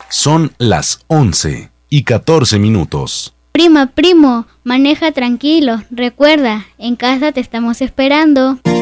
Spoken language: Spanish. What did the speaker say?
Son las 11:14. Primo, maneja tranquilo. Recuerda, en casa te estamos esperando.